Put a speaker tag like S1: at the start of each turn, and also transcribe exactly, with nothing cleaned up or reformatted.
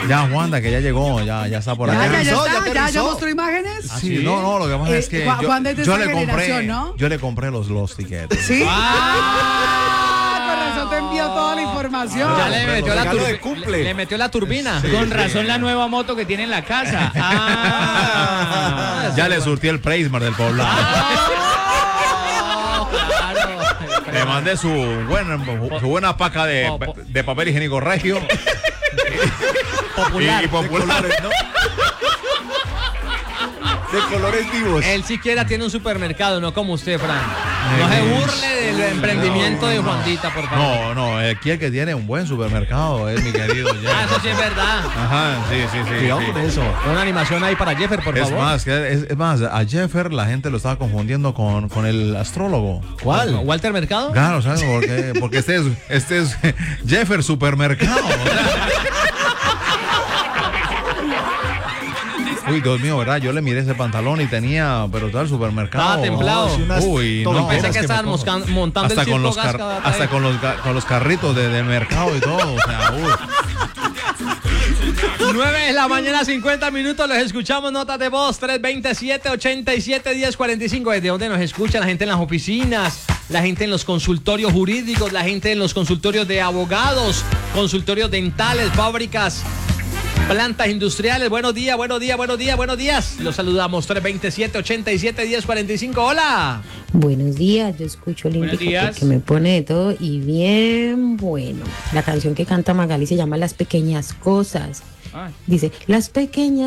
S1: Ya, Juanda, que ya llegó, ya, ya está por
S2: Ya,
S1: acá.
S2: ya, ya,
S3: aterrizó,
S2: está,
S3: ya
S2: ya, ya
S3: aterrizó.
S2: mostró imágenes.
S1: Ah, sí, no, no, lo que pasa
S2: Eh,
S1: es que
S2: Juan-
S1: yo,
S2: Juan es de
S1: yo
S2: esta
S1: le compré,
S2: generación, ¿no?
S1: yo le compré los, los tiquetes.
S2: Sí. Ah, con razón te envió toda la información.
S4: Ya le metió, la
S3: regalo de
S4: turbi-
S3: cumple.
S4: le, le metió la turbina.
S5: Con razón la nueva moto que tiene en la casa. Ah,
S1: Ya le surtí el Preismar del poblado.
S4: Oh, claro.
S1: Le mandé su buena, su buena paca de,
S4: Po- po-
S1: de papel higiénico regio.
S4: Popular.
S1: Y, y popular.
S3: ¿no? De colores vivos.
S4: Él siquiera tiene un supermercado, no como usted, Fran. No se burle del emprendimiento de Juandita, por favor.
S1: No, no, aquí el que tiene un buen supermercado es mi querido
S4: Ah,
S1: Jeff.
S4: eso sí es verdad.
S1: Ajá, sí, sí, sí.
S3: Cuidado
S1: sí.
S3: con eso.
S4: Una animación ahí para Jeffer, por
S1: Es
S4: favor.
S1: más, que es, es más, a Jeffer la gente lo estaba confundiendo con, con el astrólogo.
S3: ¿Cuál?
S4: ¿Walter Mercado?
S1: Claro, ¿sabes por qué? Porque este es, este es Jeffer Supermercado. Uy, Dios mío, ¿verdad? Yo le miré ese pantalón y tenía, pero todo el supermercado.
S4: Estaba templado.
S3: sí, unas
S1: Uy, no.
S3: toberas
S4: Pensé que
S3: me
S4: estaban
S3: pongo.
S4: moscan- montando
S1: Hasta
S4: el
S1: con
S4: circo
S1: los
S4: gas
S1: car-
S4: cada
S1: hasta
S4: vez.
S1: con los ca- con los carritos de, del mercado y todo. O sea, uy.
S4: nueve de la mañana, cincuenta minutos. Les escuchamos. Notas de voz tres veintisiete, ochenta y siete, diez cuarenta y cinco. ¿Desde dónde nos escucha? La gente en las oficinas, la gente en los consultorios jurídicos, la gente en los consultorios de abogados, consultorios dentales, fábricas, plantas industriales. Buenos días, buenos días, buenos días, buenos días. Los saludamos. tres veintisiete, ochenta y siete, diez cuarenta y cinco. Hola.
S6: Buenos días, yo escucho el
S5: Buenos
S6: Índico
S5: días.
S6: porque me pone de todo y bien bueno. La canción que canta Magali se llama Las Pequeñas Cosas.
S5: Ay.
S6: Dice, las pequeñas